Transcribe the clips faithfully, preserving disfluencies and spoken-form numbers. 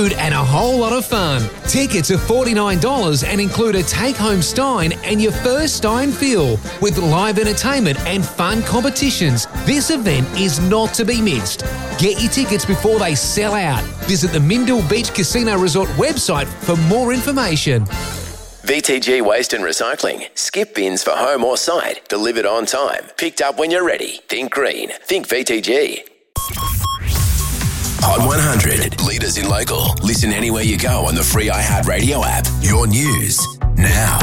food and a whole lot of fun. Tickets are forty-nine dollars and include a take-home Stein and your first Stein fill with live entertainment and fun competitions. This event is not to be missed. Get your tickets before they sell out. Visit the Mindil Beach Casino Resort website for more information. V T G Waste and Recycling. Skip bins for home or site. Delivered on time. Picked up when you're ready. Think green. Think V T G. Hot one hundred. Leaders in local. Listen anywhere you go on the free iHeartRadio app. Your news now.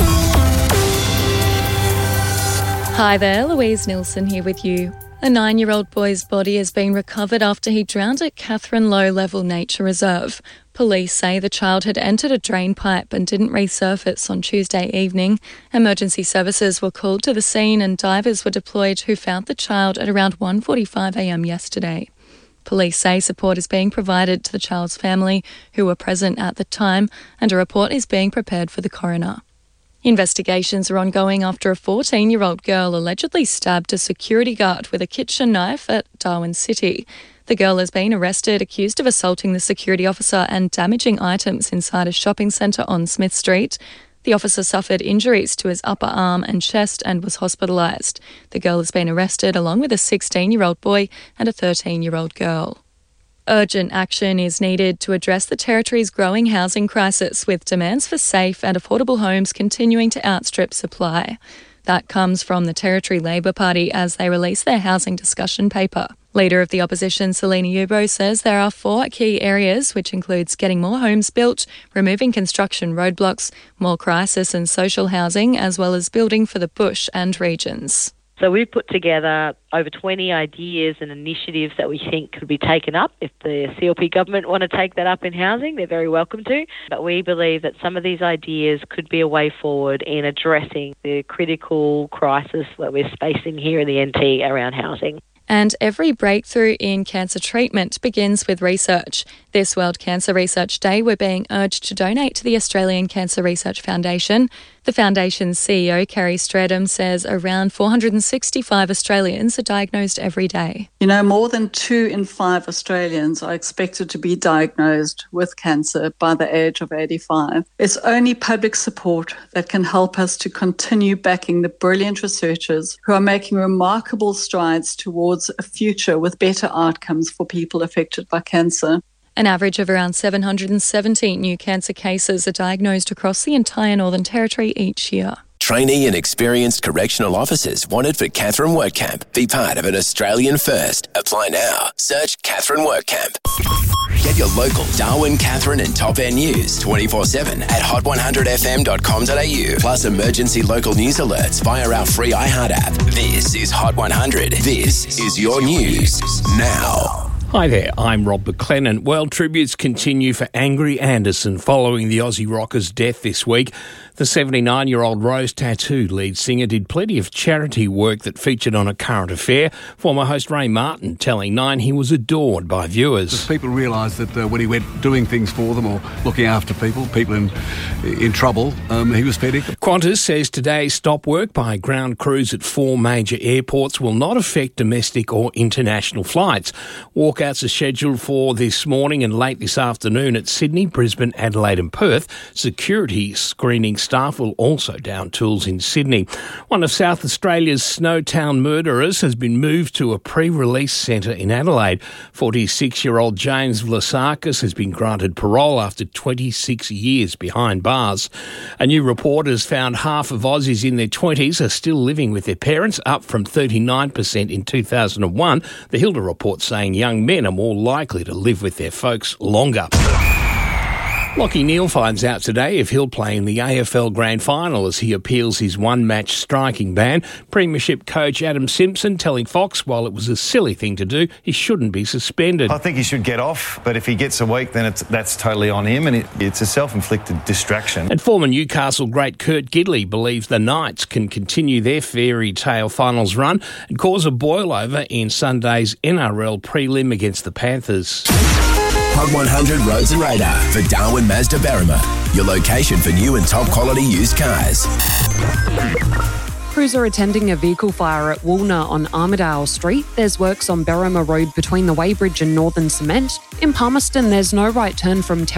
Hi there, Louise Nilsson here with you. A nine-year-old boy's body has been recovered after he drowned at Catherine Low Level Nature Reserve. Police say the child had entered a drain pipe and didn't resurface on Tuesday evening. Emergency services were called to the scene and divers were deployed who found the child at around one forty-five a m yesterday. Police say support is being provided to the child's family who were present at the time and a report is being prepared for the coroner. Investigations are ongoing after a fourteen-year-old girl allegedly stabbed a security guard with a kitchen knife at Darwin City. The girl has been arrested, accused of assaulting the security officer and damaging items inside a shopping centre on Smith Street. The officer suffered injuries to his upper arm and chest and was hospitalised. The girl has been arrested along with a sixteen-year-old boy and a thirteen-year-old girl. Urgent action is needed to address the Territory's growing housing crisis, with demands for safe and affordable homes continuing to outstrip supply. That comes from the Territory Labor Party as they release their housing discussion paper. Leader of the opposition, Selina Yubo, says there are four key areas, which includes getting more homes built, removing construction roadblocks, more crisis and social housing, as well as building for the bush and regions. So we've put together over twenty ideas and initiatives that we think could be taken up. If the C L P government want to take that up in housing, they're very welcome to. But we believe that some of these ideas could be a way forward in addressing the critical crisis that we're facing here in the N T around housing. And every breakthrough in cancer treatment begins with research. This World Cancer Research Day, we're being urged to donate to the Australian Cancer Research Foundation. The Foundation's C E O, Carrie Stradham, says around four hundred sixty-five Australians are diagnosed every day. You know, more than two in five Australians are expected to be diagnosed with cancer by the age of eighty-five. It's only public support that can help us to continue backing the brilliant researchers who are making remarkable strides towards a future with better outcomes for people affected by cancer. An average of around seven hundred seventy new cancer cases are diagnosed across the entire Northern Territory each year. Trainee and experienced correctional officers wanted for Catherine WorkCamp. Be part of an Australian first. Apply now. Search Catherine WorkCamp. Get your local Darwin, Catherine and Top End news twenty-four seven at hot one hundred f m dot com dot a u. Plus emergency local news alerts via our free iHeart app. This is Hot one hundred. This is your news now. Hi there, I'm Rob McLennan. Well, tributes continue for Angry Anderson following the Aussie rocker's death this week. The seventy-nine-year-old Rose Tattoo lead singer did plenty of charity work that featured on A Current Affair. Former host Ray Martin telling Nine he was adored by viewers. People realise that uh, when he went doing things for them or looking after people, people in in trouble, um, he was fair dinkum. Qantas says today's stop work by ground crews at four major airports will not affect domestic or international flights. Walkouts are scheduled for this morning and late this afternoon at Sydney, Brisbane, Adelaide and Perth. Security screening staff will also down tools in Sydney. One of South Australia's Snowtown murderers has been moved to a pre-release centre in Adelaide. forty-six-year-old James Vlasakis has been granted parole after twenty-six years behind bars. A new report has found half of Aussies in their twenties are still living with their parents, up from thirty-nine percent in two thousand one. The Hilda report saying young men are more likely to live with their folks longer. Lachie Neale finds out today if he'll play in the A F L Grand Final as he appeals his one-match striking ban. Premiership coach Adam Simpson telling Fox while it was a silly thing to do, he shouldn't be suspended. I think he should get off, but if he gets a week, then it's, that's totally on him, and it, it's a self-inflicted distraction. And former Newcastle great Kurt Gidley believes the Knights can continue their fairy tale finals run and cause a boil-over in Sunday's N R L prelim against the Panthers. Hot one hundred Roads and Radar for Darwin Mazda Berrima, your location for new and top quality used cars. Crews are attending a vehicle fire at Woolner on Armidale Street. There's works on Berrima Road between the Weybridge and Northern Cement. In Palmerston, there's no right turn from